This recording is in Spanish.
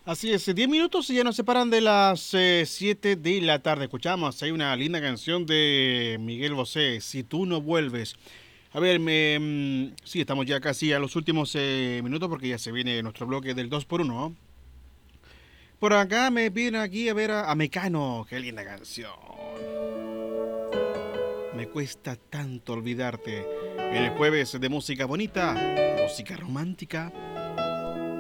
Así es, 10 minutos y ya nos separan de las 7 de la tarde. Escuchamos, hay una linda canción de Miguel Bosé, Si tú no vuelves. A ver, sí, estamos ya casi a los últimos minutos porque ya se viene nuestro bloque del 2 por uno. Por acá me piden aquí a ver a Mecano, qué linda canción. Me cuesta tanto olvidarte. El jueves de música bonita, música romántica.